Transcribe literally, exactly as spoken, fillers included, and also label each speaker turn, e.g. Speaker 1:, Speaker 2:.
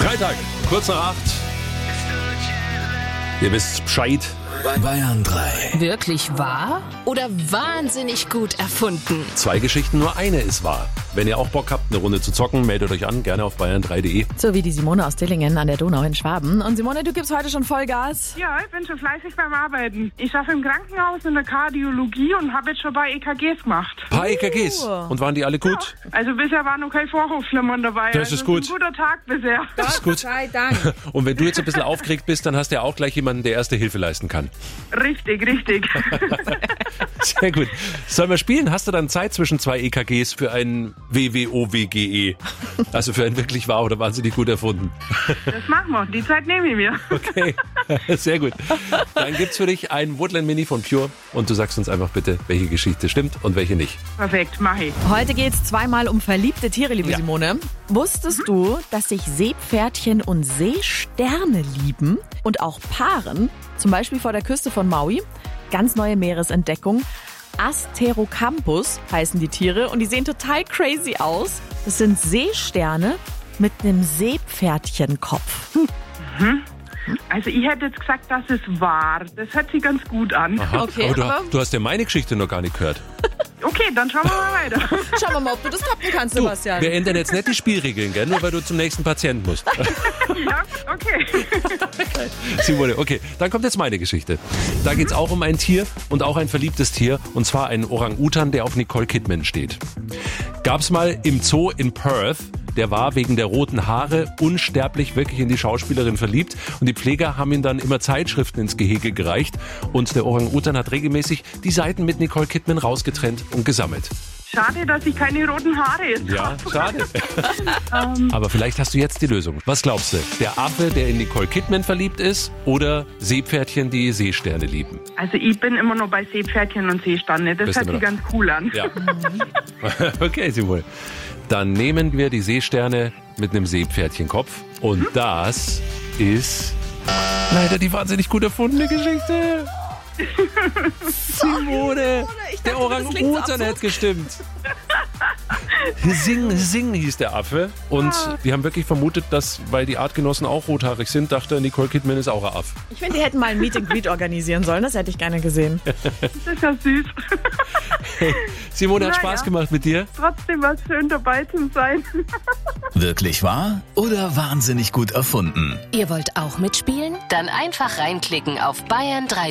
Speaker 1: Freitag, kurz nach acht. Ihr wisst Bescheid.
Speaker 2: Bayern drei.
Speaker 3: Wirklich wahr oder wahnsinnig gut erfunden?
Speaker 1: Zwei Geschichten, nur eine ist wahr. Wenn ihr auch Bock habt, eine Runde zu zocken, meldet euch an, gerne auf bayern drei punkt de.
Speaker 4: So wie die Simone aus Dillingen an der Donau in Schwaben. Und Simone, du gibst heute schon Vollgas.
Speaker 5: Ja, ich bin schon fleißig beim Arbeiten. Ich arbeite im Krankenhaus in der Kardiologie und habe jetzt schon ein paar E K Gs gemacht.
Speaker 1: Ein paar E K Gs. Und waren die alle gut?
Speaker 5: Ja, also bisher war noch kein Vorhofflimmern dabei.
Speaker 1: Das
Speaker 5: also
Speaker 1: ist gut.
Speaker 5: Ein guter Tag bisher.
Speaker 1: Das ist gut.
Speaker 4: Sei Dank.
Speaker 1: Und wenn du jetzt ein bisschen aufgeregt bist, dann hast du ja auch gleich jemanden, der erste Hilfe leisten kann.
Speaker 5: Richtig, richtig.
Speaker 1: Sehr gut. Sollen wir spielen? Hast du dann Zeit zwischen zwei E K Gs für ein W W O W G E? Also für ein wirklich wahr oder wahnsinnig gut erfunden.
Speaker 5: Das machen wir. Die Zeit nehme ich mir.
Speaker 1: Okay, sehr gut. Dann gibt's für dich ein Woodland Mini von Pure und du sagst uns einfach bitte, welche Geschichte stimmt und welche nicht.
Speaker 5: Perfekt, mach ich.
Speaker 4: Heute geht's zweimal um verliebte Tiere, liebe
Speaker 1: Ja.
Speaker 4: Simone. Wusstest du, dass sich Seepferdchen und Seesterne lieben und auch paaren? Zum Beispiel vor der Küste von Maui. Ganz neue Meeresentdeckung. Asterocampus heißen die Tiere und die sehen total crazy aus. Das sind Seesterne mit einem Seepferdchenkopf.
Speaker 5: Also ich hätte jetzt gesagt, das ist wahr. Das hört sich ganz gut an.
Speaker 1: Aha,
Speaker 4: Okay,
Speaker 1: aber du,
Speaker 4: aber-
Speaker 1: du hast ja meine Geschichte noch gar nicht gehört.
Speaker 5: Okay, dann schauen wir mal weiter.
Speaker 4: Schauen wir mal, ob du das toppen kannst,
Speaker 1: Du,
Speaker 4: Sebastian.
Speaker 1: wir ändern jetzt nicht die Spielregeln, gell? Nur weil du zum nächsten Patienten musst.
Speaker 5: Ja, okay.
Speaker 1: Simone, okay, dann kommt jetzt meine Geschichte. Da geht's auch um ein Tier und auch ein verliebtes Tier, und zwar einen Orang-Utan, der auf Nicole Kidman steht. Gab's mal im Zoo in Perth. Der war wegen der roten Haare unsterblich wirklich in die Schauspielerin verliebt und die Pfleger haben ihm dann immer Zeitschriften ins Gehege gereicht und der Orang-Utan hat regelmäßig die Seiten mit Nicole Kidman rausgetrennt und gesammelt.
Speaker 5: Schade, dass ich keine roten Haare jetzt
Speaker 1: Ja,
Speaker 5: habe.
Speaker 1: schade. Aber vielleicht hast du jetzt die Lösung. Was glaubst du? Der Affe, der in Nicole Kidman verliebt ist, oder Seepferdchen, die Seesterne lieben?
Speaker 5: Also ich bin immer noch bei Seepferdchen und Seesterne. Das
Speaker 1: Bist
Speaker 5: hört
Speaker 1: immer
Speaker 5: sich
Speaker 1: noch.
Speaker 5: ganz cool an.
Speaker 1: Ja. Okay, Simone. Dann nehmen wir die Seesterne mit einem Seepferdchenkopf und das ist leider die wahnsinnig gut erfundene Geschichte. Simone,
Speaker 4: ich
Speaker 1: der
Speaker 4: dachte, das klingt so
Speaker 1: Orang-Utan
Speaker 4: absurd.
Speaker 1: hat gestimmt. Sing, Sing hieß der Affe und die haben wirklich vermutet, dass, weil die Artgenossen auch rothaarig sind, dachte Nicole Kidman ist auch ein Aff.
Speaker 4: Ich finde, die hätten mal ein Meet and Greet organisieren sollen. Das hätte ich gerne gesehen.
Speaker 5: Das ist ja süß.
Speaker 1: Simone, hat
Speaker 5: Na
Speaker 1: Spaß
Speaker 5: ja.
Speaker 1: gemacht mit dir.
Speaker 5: Trotzdem was schön dabei zu sein.
Speaker 2: Wirklich wahr oder wahnsinnig gut erfunden?
Speaker 3: Ihr wollt auch mitspielen? Dann einfach reinklicken auf bayern drei